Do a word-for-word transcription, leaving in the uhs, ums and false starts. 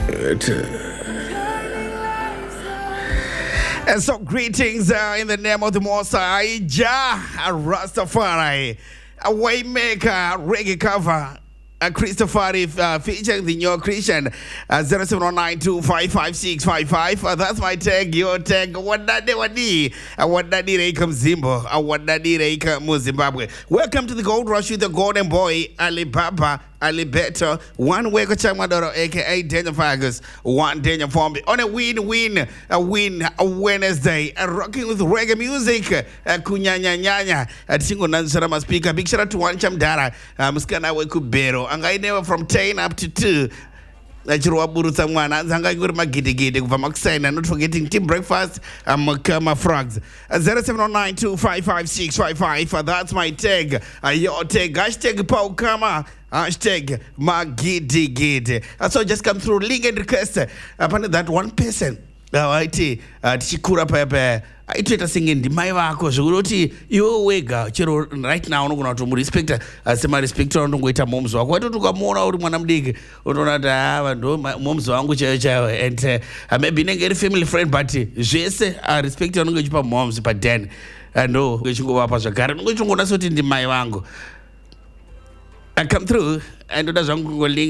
Right. And so greetings uh, in the name of the Most High, Jah Rastafari, a Waymaker, reggae cover. Uh, Christopher, uh, featuring the new Christian, uh, zero seven zero nine two five five six five five. Uh, that's my tag, your tag. What that they wadi? Uh, what that they come Zimbo? Uh, what that they come Zimbabwe? Welcome to the Gold Rush with the Golden Boy, Alibaba, Alibeta, one way Chamadoro, aka Daniel Fargus, one Daniel Formby on a win win, a win, a Wednesday, uh, rocking with reggae music, uh, Kunyanya Nyanya, at Single Nansarama speaker. Big shout out to one Chamdara, uh, Muskana Wekubero. And I never from ten up to two. Nachirwa burusa mwana zanga nguri magidegede kuva makusina, not forgetting team breakfast and Makama frogs. zero seven zero nine two five five six five five. That's my tag. Uh, your tag. Hashtag Paukama. Hashtag magidegede. Uh, so just come through link and request uh, upon that one person. Awaiti tichikura pepe aitweta singing mai vako zvokuti iwe wega chero right now unogona kutomurespecta sema respecta unongoita moms wako watoti ukamuona uri mwana mudiki unoona kuti ava ndo moms wangu chaiyo chaiyo and uh, maybe inenge iri family friend but zvese uh, respecta unonge uchipa moms paden ndo uchingovapa zvagare unonge uchingonasa kuti ndi mai vangu. I come through and ndoda zvangu kungolinga